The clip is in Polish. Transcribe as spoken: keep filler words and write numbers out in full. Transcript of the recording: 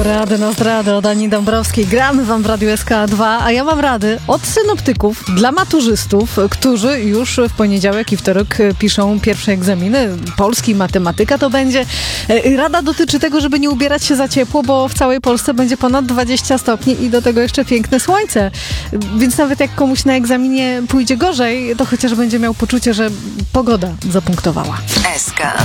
Rady na zdradę od Ani Dąbrowskiej. Gramy wam w Radiu S K dwa, a ja mam rady od synoptyków dla maturzystów, którzy już w poniedziałek i wtorek piszą pierwsze egzaminy. Polski, matematyka to będzie. Rada dotyczy tego, żeby nie ubierać się za ciepło, bo w całej Polsce będzie ponad dwadzieścia stopni i do tego jeszcze piękne słońce. Więc nawet jak komuś na egzaminie pójdzie gorzej, to chociaż będzie miał poczucie, że pogoda zapunktowała. S K